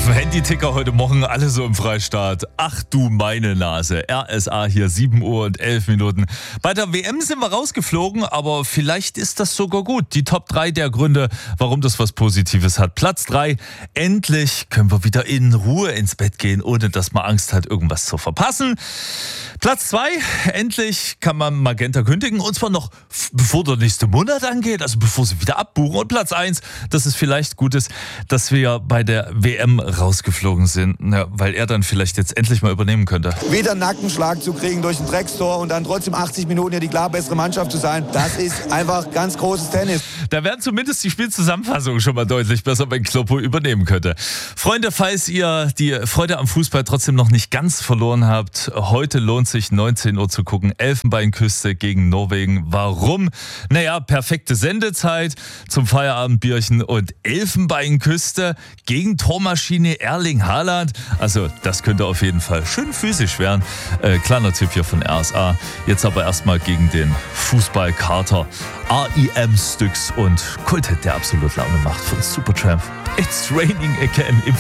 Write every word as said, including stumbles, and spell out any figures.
Auf dem Handy-Ticker heute Morgen alle so im Freistaat. Ach du meine Nase. R S A hier, sieben Uhr und elf Minuten. Bei der W M sind wir rausgeflogen, aber vielleicht ist das sogar gut. Die Top drei der Gründe, warum das was Positives hat. Platz drei, endlich können wir wieder in Ruhe ins Bett gehen, ohne dass man Angst hat, irgendwas zu verpassen. Platz zwei, endlich kann man Magenta kündigen, und zwar noch bevor der nächste Monat angeht, also bevor sie wieder abbuchen. Und Platz eins, dass es vielleicht gut ist, dass wir bei der W M rausgeflogen sind, ja, weil er dann vielleicht jetzt endlich mal übernehmen könnte. Wieder einen Nackenschlag zu kriegen durch ein Dreckstor und dann trotzdem achtzig Minuten hier die klar bessere Mannschaft zu sein, das ist einfach ganz großes Tennis. Da wären zumindest die Spielzusammenfassungen schon mal deutlich besser, wenn Kloppo übernehmen könnte. Freunde, falls ihr die Freude am Fußball trotzdem noch nicht ganz verloren habt, heute lohnt sich neunzehn Uhr zu gucken. Elfenbeinküste gegen Norwegen. Warum? Naja, perfekte Sendezeit zum Feierabendbierchen und Elfenbeinküste gegen Tormaschine Erling Haaland. Also das könnte auf jeden Fall schön physisch werden. Äh, kleiner Tipp hier von R S A. Jetzt aber erstmal gegen den Fußballkater R E M Styx und Kulthit, der absolut Laune macht von Supertramp. It's raining again im